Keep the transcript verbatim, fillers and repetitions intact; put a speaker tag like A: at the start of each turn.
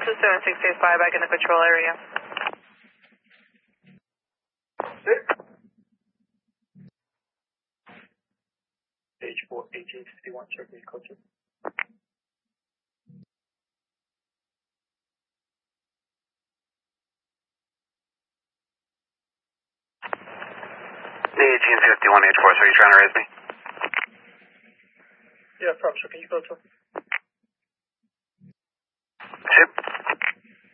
A: two seven six eight five, back in the control area.
B: Stage four, eighteen fifty-one, check the culture.
C: The eighteen fifty-one H four, so are you trying to raise me?
B: Yeah, from, so can you go to?
C: Chip.